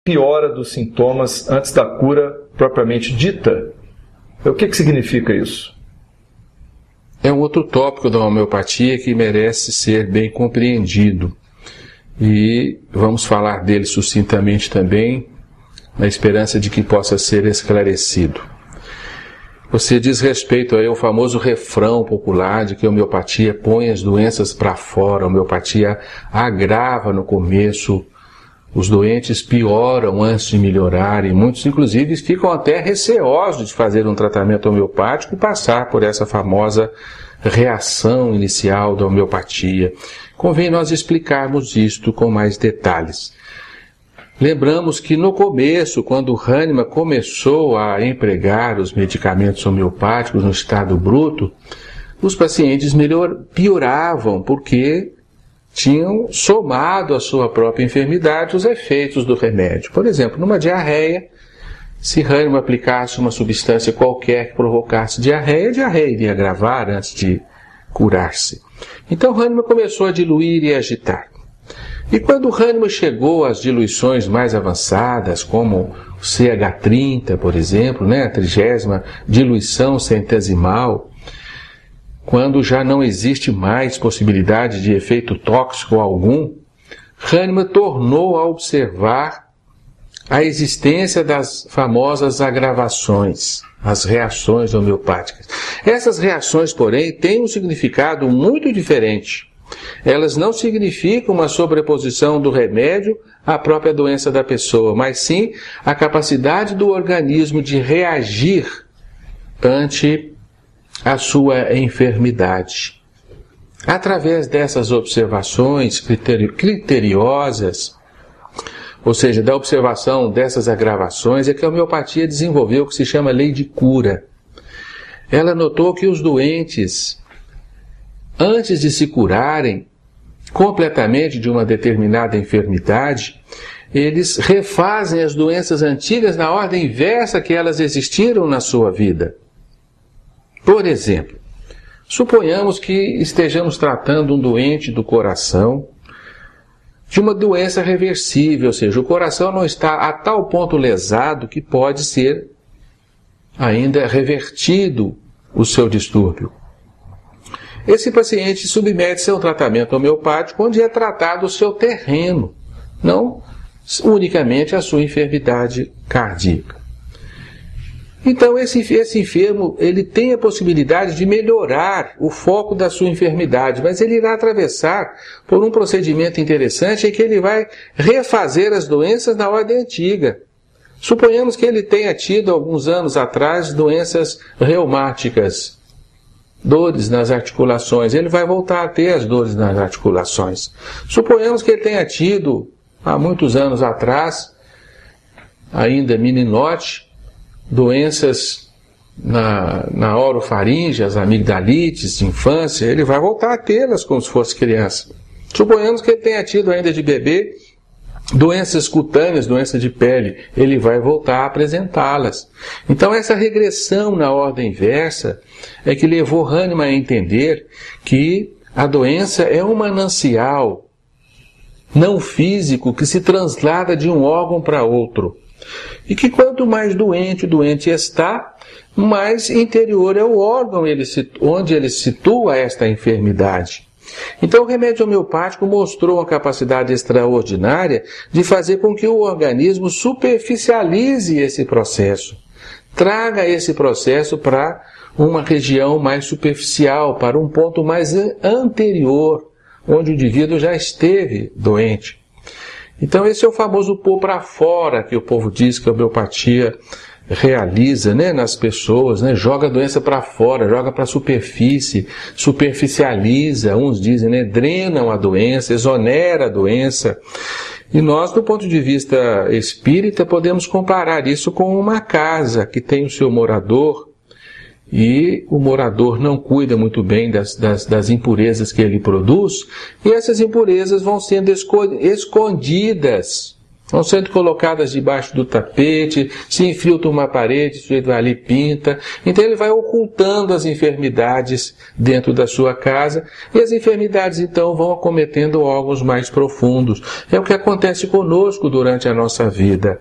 piora dos sintomas antes da cura propriamente dita. O que significa isso? É um outro tópico da homeopatia que merece ser bem compreendido. E vamos falar dele sucintamente também, na esperança de que possa ser esclarecido. Você diz respeito aí ao famoso refrão popular de que a homeopatia põe as doenças para fora, a homeopatia agrava no começo, os doentes pioram antes de melhorar e muitos, inclusive, ficam até receosos de fazer um tratamento homeopático e passar por essa famosa reação inicial da homeopatia. Convém nós explicarmos isto com mais detalhes. Lembramos que no começo, quando Hahnemann começou a empregar os medicamentos homeopáticos no estado bruto, os pacientes pioravam porque tinham somado à sua própria enfermidade os efeitos do remédio. Por exemplo, numa diarreia, se Hahnemann aplicasse uma substância qualquer que provocasse diarreia, a diarreia iria agravar antes de curar-se. Então Hahnemann começou a diluir e agitar. E quando Hahnemann chegou às diluições mais avançadas, como o CH30, por exemplo, a 30ª diluição centesimal, quando já não existe mais possibilidade de efeito tóxico algum, Hahnemann tornou a observar a existência das famosas agravações, as reações homeopáticas. Essas reações, porém, têm um significado muito diferente. Elas não significam uma sobreposição do remédio à própria doença da pessoa, mas sim a capacidade do organismo de reagir ante a sua enfermidade. Através dessas observações criteriosas, ou seja, da observação dessas agravações, é que a homeopatia desenvolveu o que se chama lei de cura. Ela notou que os doentes, antes de se curarem completamente de uma determinada enfermidade, eles refazem as doenças antigas na ordem inversa que elas existiram na sua vida. Por exemplo, suponhamos que estejamos tratando um doente do coração de uma doença reversível, ou seja, o coração não está a tal ponto lesado que pode ser ainda revertido o seu distúrbio. Esse paciente submete-se a um tratamento homeopático onde é tratado o seu terreno, não unicamente a sua enfermidade cardíaca. Então esse enfermo ele tem a possibilidade de melhorar o foco da sua enfermidade, mas ele irá atravessar por um procedimento interessante em que ele vai refazer as doenças na ordem antiga. Suponhamos que ele tenha tido alguns anos atrás doenças reumáticas, dores nas articulações, ele vai voltar a ter as dores nas articulações. Suponhamos que ele tenha tido, há muitos anos atrás, ainda meninote, doenças na orofaringe, as amigdalites de infância, ele vai voltar a tê-las como se fosse criança. Suponhamos que ele tenha tido ainda de bebê doenças cutâneas, doenças de pele, ele vai voltar a apresentá-las. Então essa regressão na ordem inversa é que levou Hahnemann a entender que a doença é um manancial não físico que se translada de um órgão para outro. E que quanto mais doente o doente está, mais interior é o órgão onde ele situa esta enfermidade. Então o remédio homeopático mostrou uma capacidade extraordinária de fazer com que o organismo superficialize esse processo. Traga esse processo para uma região mais superficial, para um ponto mais anterior, onde o indivíduo já esteve doente. Então esse é o famoso pôr para fora que o povo diz que a homeopatia realiza, nas pessoas, joga a doença para fora, joga para a superfície, superficializa, uns dizem, drenam a doença, exonera a doença. E nós, do ponto de vista espírita, podemos comparar isso com uma casa que tem o seu morador e o morador não cuida muito bem das impurezas que ele produz, e essas impurezas vão sendo escondidas Vão sendo colocadas debaixo do tapete, se infiltra uma parede, o sujeito vai ali e pinta. Então ele vai ocultando as enfermidades dentro da sua casa e as enfermidades então vão acometendo órgãos mais profundos. É o que acontece conosco durante a nossa vida.